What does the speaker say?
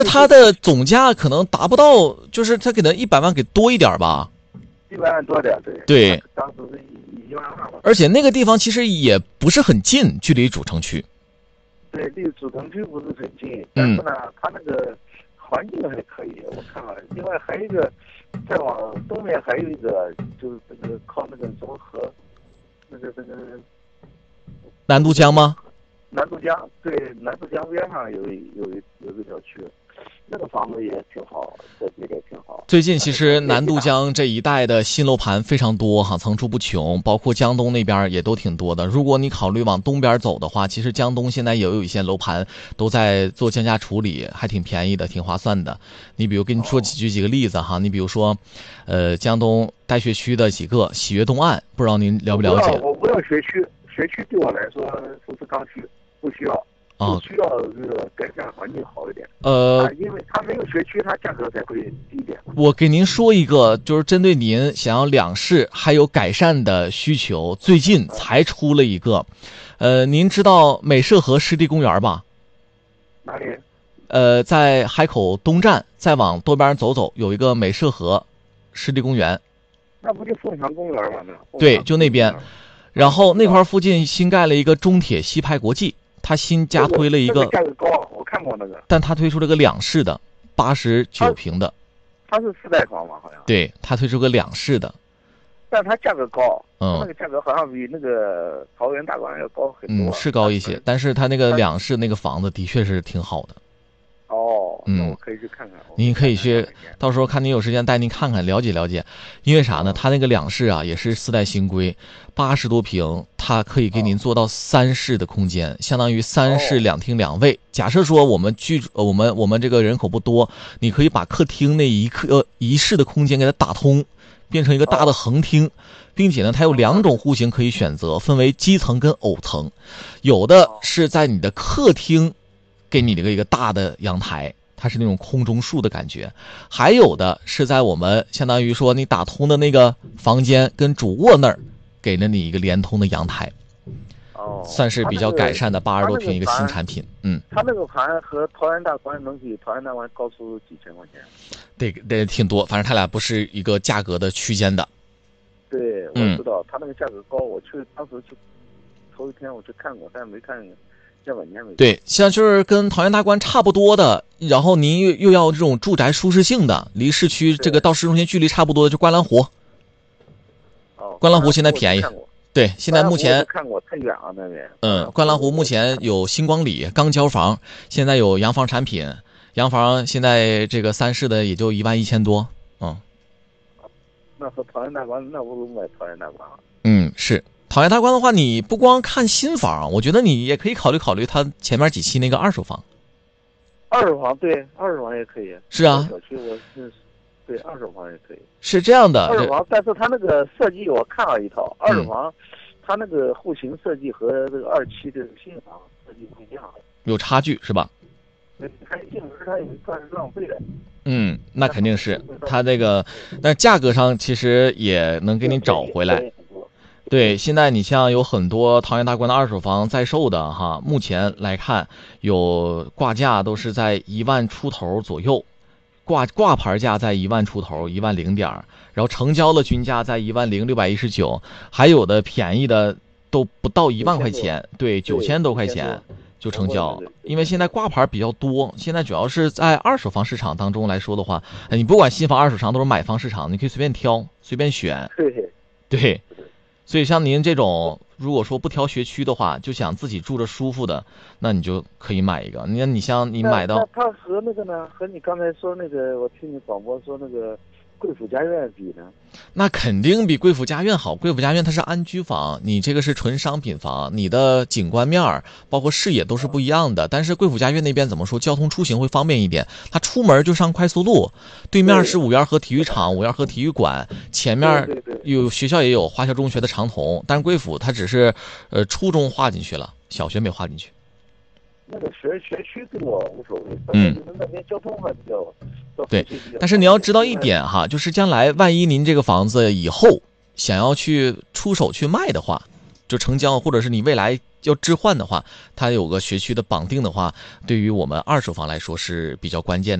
它的总价可能达不到，就是他给他100万给多一点吧。 100万多点，对。 对， 当时是1万2吧。 而且那个地方其实也不是很近，距离主城区。 对，离主城区不是很近，但是呢，它那个环境还可以，我看了。另外还有一个，再往东面还有一个，就是这个靠那个什么河，那个南都江吗？ 南都江，对，南都江边上有个小区，那个房子也挺好，设计的也挺好。 最近其实南都江这一带的新楼盘非常多哈，层出不穷，包括江东那边也都挺多的。如果你考虑往东边走的话，其实江东现在也有一些楼盘都在做降价处理，还挺便宜的，挺划算的。你比如跟你说举几个例子哈，你比如说，江东带学区的几个喜悦东岸，不知道您了不了解？ 我不要学区对我来说不是刚需，不需要。需要这个改善环境好一点。因为它没有学区，它价格才会低一点。 我给您说一个，就是针对您想要两室还有改善的需求，最近才出了一个。您知道美涉河湿地公园吧？ 哪里？ 在海口东站，再往东边走，有一个美涉河湿地公园。 那不就凤翔公园吗？ 对，就那边。然后那块附近新盖了一个中铁西派国际。他新加推了一个， 价格高，我看过那个。 但他推出了个两室的，89平的。 它是4代房嘛，好像。 对，他推出个两室的， 但它价格高，那个价格好像比那个桃园大观要高很多。 是高一些，但是他那个两室那个房子的确是挺好的。 那我可以去看看。 您可以去，到时候看您有时间带您看看，了解了解。因为啥呢？他那个两室啊，也是4代新规，80多平，它可以给您做到3室的空间，相当于3室2厅2卫。假设说我们这个人口不多，你可以把客厅那一室的空间给它打通，变成一个大的横厅，并且呢，它有2种户型可以选择，分为基层跟偶层，有的是在你的客厅给你一个大的阳台。它是那种空中树的感觉，还有的是在我们相当于说你打通的那个房间跟主卧那儿，给了你一个连通的阳台，算是比较改善的80多平一个新产品。 它那个盘和桃园大观能比桃园大观高出几千块钱？ 得挺多，反正它俩不是一个价格的区间的。 对，我知道，它那个价格高，当时去头一天我去看过，但是没看。 对，像就是跟桃园大观差不多的，然后您又要这种住宅舒适性的，离市区这个到市中心距离差不多的，就观澜湖。观澜湖现在便宜。对，现在目前看过太远了那边。 观澜湖目前有星光里刚交房，现在有洋房产品，洋房现在这个3室的也就11000多。 那和桃园大观，那不如买桃园大观了。 是。桃园大观的话，你不光看新房，我觉得你也可以考虑它前面几期那个二手房。 二手房对，二手房也可以。 是啊， 小区我是对二手房也可以。 是这样的， 二手房，但是它那个设计我看了一套，二手房，它那个户型设计和这个2期的新房设计不一样， 有差距是吧？ 对，它硬是它有一块是浪费的。 那肯定是它这个，但价格上其实也能给你找回来。对，现在你像有很多桃园大观的二手房在售的哈，目前来看有挂价都是在1万出头左右，挂牌价在1万出头，1万0点，然后成交的均价在10619，还有的便宜的都不到1万块钱，对，9000多块钱就成交。因为现在挂牌比较多，现在主要是在二手房市场当中来说的话，你不管新房二手房都是买方市场，你可以随便挑随便选。对。所以像您这种，如果说不挑学区的话，就想自己住着舒服的，那你就可以买一个。你像你买到， 那它和那个呢？和你刚才说那个，我听你广播说那个贵府家苑比呢？ 那肯定比贵府家苑好。贵府家苑它是安居房，你这个是纯商品房，你的景观面包括视野都是不一样的。但是贵府家苑那边怎么说，交通出行会方便一点，它出门就上快速路，对面是五园河体育场、五园河体育馆，前面有学校也有华侨中学的长童，但是贵府它只是初中划进去了，小学没划进去。 那个学区对我无所谓，那边交通还比较对。但是你要知道一点哈，就是将来万一您这个房子以后想要去出手去卖的话， 就成交，或者是你未来要置换的话，它有个学区的绑定的话，对于我们二手房来说是比较关键的。